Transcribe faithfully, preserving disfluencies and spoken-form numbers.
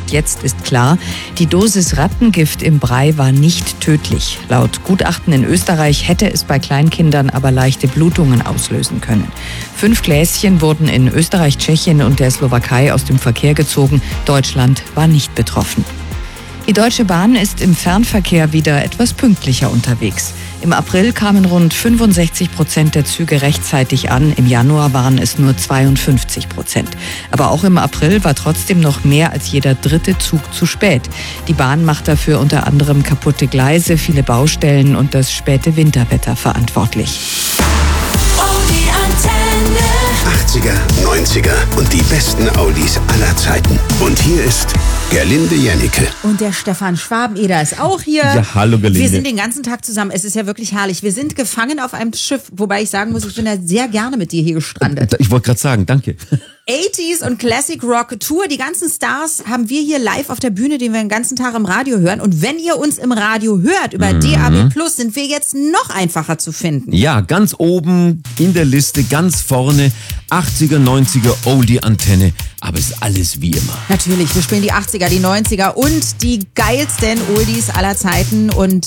Stand jetzt ist klar, die Dosis Rattengift im Brei war nicht tödlich. Laut Gutachten in Österreich hätte es bei Kleinkindern aber leichte Blutungen auslösen können. Fünf Gläschen wurden in Österreich, Tschechien und der Slowakei aus dem Verkehr gezogen. Deutschland war nicht betroffen. Die Deutsche Bahn ist im Fernverkehr wieder etwas pünktlicher unterwegs. Im April kamen rund fünfundsechzig Prozent der Züge rechtzeitig an, im Januar waren es nur zweiundfünfzig Prozent. Aber auch im April war trotzdem noch mehr als jeder dritte Zug zu spät. Die Bahn macht dafür unter anderem kaputte Gleise, viele Baustellen und das späte Winterwetter verantwortlich. achtziger, neunziger und die besten Oldies aller Zeiten. Und hier ist Gerlinde Janneke. Und der Stefan Schwabeneder ist auch hier. Ja, hallo Gerlinde. Wir sind den ganzen Tag zusammen. Es ist ja wirklich herrlich. Wir sind gefangen auf einem Schiff, wobei ich sagen muss, ich bin ja sehr gerne mit dir hier gestrandet. Ich wollte gerade sagen, danke. achtziger und Classic Rock Tour. Die ganzen Stars haben wir hier live auf der Bühne, den wir den ganzen Tag im Radio hören. Und wenn ihr uns im Radio hört, über mhm. D A B Plus, sind wir jetzt noch einfacher zu finden. Ja, ganz oben in der Liste, ganz vorne, achtziger, neunziger Oldie-Antenne. Aber es ist alles wie immer. Natürlich, wir spielen die achtziger, die neunziger und die geilsten Oldies aller Zeiten. Und